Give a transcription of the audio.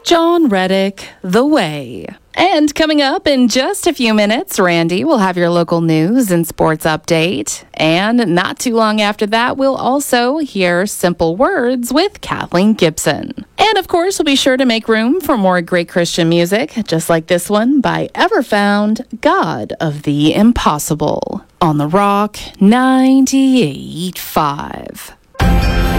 John Reddick, The Way. And coming up in just a few minutes, Randy will have your local news and sports update. And not too long after that, we'll also hear Simple Words with Kathleen Gibson. And of course, we'll be sure to make room for more great Christian music, just like this one by Everfound, God of the Impossible, on The Rock 98.5.